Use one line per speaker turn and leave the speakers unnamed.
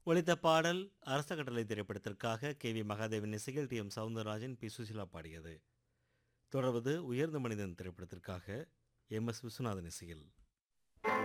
ஒலித்த பாடல் அரச கட்டளை திரைப்படத்திற்காக கே.வி. மகாதேவன் இசையில் டி.எம். சௌந்தரராஜன், பி. சுசீலா பாடியது. தொடர்வது உயர்ந்த மனிதன் திரைப்படத்திற்காக எம்.எஸ். விஸ்வநாதன் இசையில்